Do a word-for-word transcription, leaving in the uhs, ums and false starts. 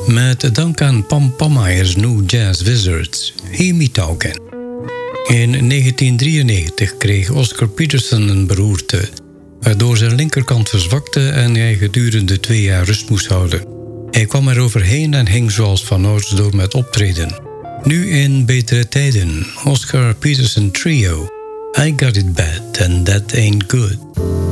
Met dank aan Pam Pammayer's New Jazz Wizards, Hear Me Talkin'. In negentien drieënnegentig kreeg Oscar Peterson een beroerte, waardoor zijn linkerkant verzwakte en hij gedurende twee jaar rust moest houden. Hij kwam er overheen en hing zoals vanouds door met optreden. Nu in betere tijden, Oscar Peterson Trio, I Got It Bad and That Ain't Good.